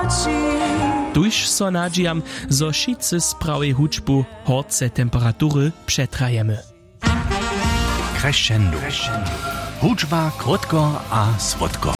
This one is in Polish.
Tuž so nadzijam, zo šicy z prawej hučbu horce temperatury przetrajemy. Crescendo. Hučba krótko a słodko.